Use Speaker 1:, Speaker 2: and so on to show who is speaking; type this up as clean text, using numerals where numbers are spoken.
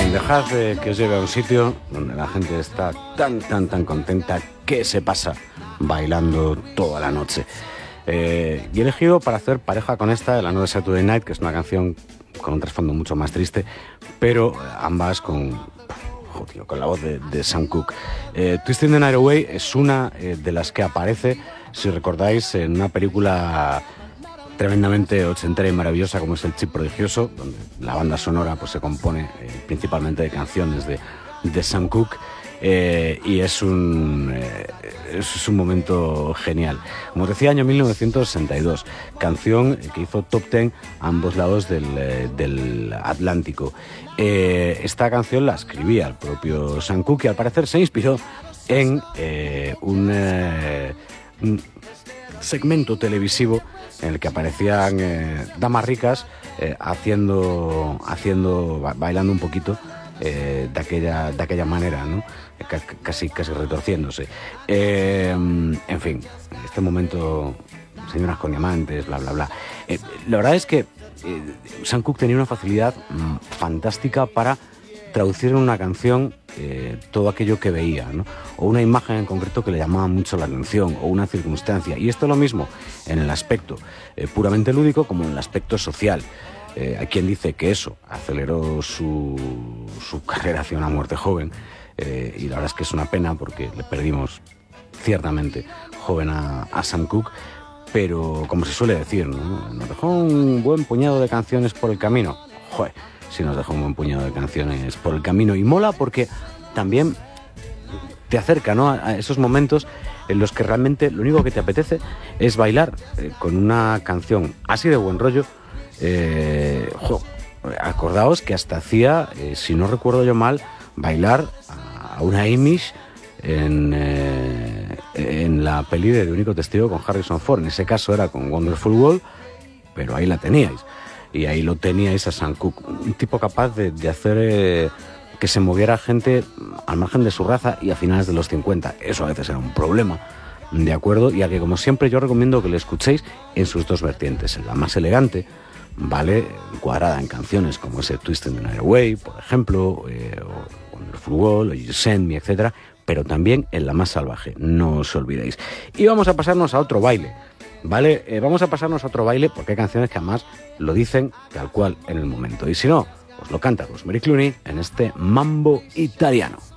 Speaker 1: Dejad que os lleve a un sitio donde la gente está tan contenta que se pasa bailando toda la noche. Y he elegido para hacer pareja con esta de la nueva Saturday Night, que es una canción con un trasfondo mucho más triste, pero ambas con la voz de Sam Cooke. Twisting the Night Away es una de las que aparece, si recordáis, en una película tremendamente ochentera y maravillosa como es El Chip Prodigioso, donde la banda sonora pues se compone principalmente de canciones de Sam Cooke, y es un momento genial. Como os decía, año 1962, canción que hizo top 10 a ambos lados del Atlántico. Esta canción la escribía el propio Sam Cooke y al parecer se inspiró en un segmento televisivo en el que aparecían damas ricas bailando un poquito de aquella manera, ¿no? Casi retorciéndose. En fin, este momento, señoras con diamantes, bla, bla, bla. La verdad es que Sam Cooke tenía una facilidad fantástica para traducir en una canción todo aquello que veía, ¿no? O una imagen en concreto que le llamaba mucho la atención, o una circunstancia. Y esto es lo mismo en el aspecto puramente lúdico como en el aspecto social. Hay quien dice que eso aceleró su carrera hacia una muerte joven, y la verdad es que es una pena porque le perdimos ciertamente joven a Sam Cooke, pero como se suele decir, ¿no? Nos dejó un buen puñado de canciones por el camino. Joder, sí nos dejó un buen puñado de canciones por el camino, y mola porque también te acerca, ¿no?, a esos momentos en los que realmente lo único que te apetece es bailar con una canción así de buen rollo. Acordaos que hasta hacía, si no recuerdo yo mal, bailar a una Amish en la peli de Único Testigo con Harrison Ford. En ese caso era con Wonderful World, pero ahí la teníais. Y ahí lo teníais a Sam Cooke, un tipo capaz de hacer que se moviera gente al margen de su raza y a finales de los 50. Eso a veces era un problema, ¿de acuerdo? Y a que, como siempre, yo recomiendo que lo escuchéis en sus dos vertientes. En la más elegante, ¿vale?, encuadrada en canciones como ese Twisting the Night Away, por ejemplo, o Wonderful World, o You Send Me, etcétera, pero también en la más salvaje, no os olvidéis. Y vamos a pasarnos a otro baile, ¿vale? Vamos a pasarnos a otro baile porque hay canciones que además lo dicen tal cual en el momento. Y si no, os lo canta Rosemary Clooney en este Mambo Italiano.